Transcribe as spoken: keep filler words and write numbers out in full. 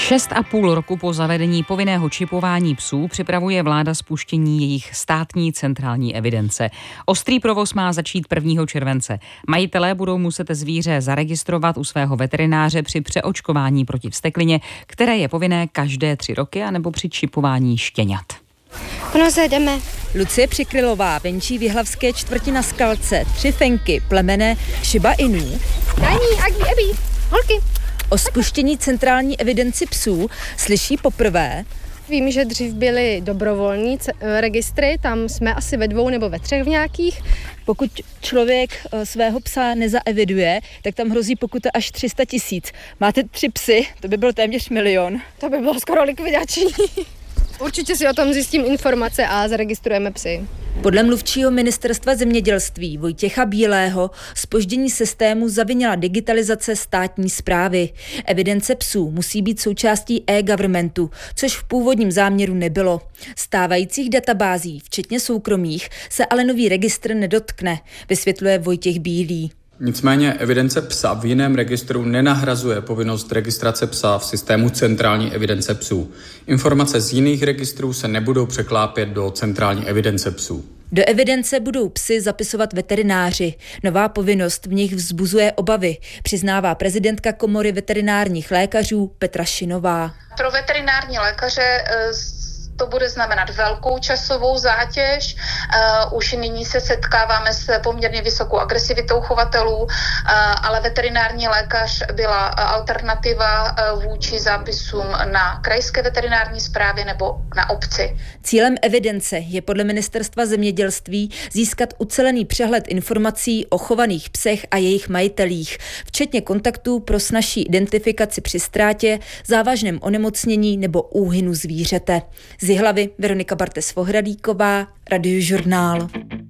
Šest a půl roku po zavedení povinného čipování psů připravuje vláda spuštění jejich státní centrální evidence. Ostrý provoz má začít prvního července. Majitelé budou muset zvíře zaregistrovat u svého veterináře při přeočkování proti vzteklině, které je povinné každé tři roky, anebo při čipování štěňat. Ponoze, jdeme. Lucie Přikrylová venčí v jihlavské čtvrti Na Skalce tři fenky plemene Shiba Inu. Dání, Agbi, Ebi, holky. O spuštění centrální evidenci psů slyší poprvé. Vím, že dřív byly dobrovolní registry, tam jsme asi ve dvou nebo ve třech v nějakých. Pokud člověk svého psa nezaeviduje, tak tam hrozí pokuta až tři sta tisíc. Máte tři psy, to by byl téměř milion. To by bylo skoro likvidační. Určitě si o tom zjistím informace a zaregistrujeme psy. Podle mluvčího ministerstva zemědělství Vojtěcha Bílého zpoždění systému zavinila digitalizace státní správy. Evidence psů musí být součástí e-governmentu, což v původním záměru nebylo. Stávajících databází, včetně soukromých, se ale nový registr nedotkne, vysvětluje Vojtěch Bílý. Nicméně evidence psa v jiném registru nenahrazuje povinnost registrace psa v systému centrální evidence psů. Informace z jiných registrů se nebudou překlápět do centrální evidence psů. Do evidence budou psy zapisovat veterináři. Nová povinnost v nich vzbuzuje obavy, přiznává prezidentka Komory veterinárních lékařů Petra Šinová. Pro veterinární lékaře to bude znamenat velkou časovou zátěž. Uh, už nyní se setkáváme s poměrně vysokou agresivitou chovatelů, uh, ale veterinární lékař byla alternativa uh, vůči zápisům na krajské veterinární správě nebo na obci. Cílem evidence je podle ministerstva zemědělství získat ucelený přehled informací o chovaných psech a jejich majitelích, včetně kontaktů pro snazší identifikaci při ztrátě, závažném onemocnění nebo úhynu zvířete. Z Jihlavy Veronika Bartes-Vohradíková, Radiožurnál.